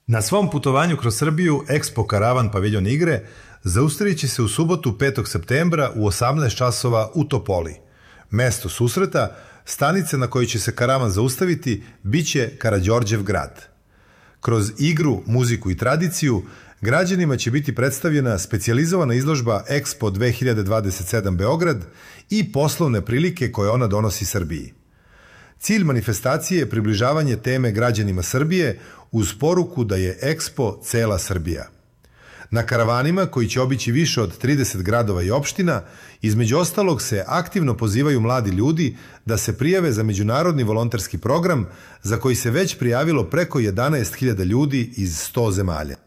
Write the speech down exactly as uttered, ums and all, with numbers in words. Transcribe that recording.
Na svom putovanju kroz Srbiju Expo Karavan paviljon igre zaustavit će se u subotu petog septembra u osamnaest časova u Topoli. Mesto susreta, stanice na kojoj će se karavan zaustaviti, biće Karađorđev grad. Kroz igru, muziku i tradiciju građanima će biti predstavljena specijalizovana izložba Expo dve hiljade dvadeset sedam Beograd i poslovne prilike koje ona donosi Srbiji. Cilj manifestacije je približavanje teme građanima Srbije uz poruku da je Expo cela Srbija. Na karavanima, koji će obići više od trideset gradova i opština, između ostalog se aktivno pozivaju mladi ljudi da se prijave za međunarodni volonterski program za koji se već prijavilo preko jedanaest hiljada ljudi iz sto zemalja.